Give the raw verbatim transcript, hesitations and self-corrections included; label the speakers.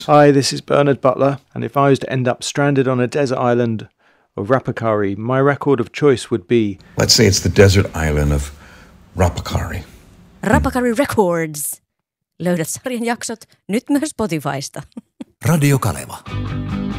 Speaker 1: Hi, this is Bernard Butler, and if I was to end up stranded on a desert island of Rapakari, my record of choice would be...
Speaker 2: Let's say it's the desert island of Rapakari.
Speaker 3: Rapakari Records. Löydät sarjan jaksot nyt myös Spotifysta.
Speaker 4: Radio Kaleva.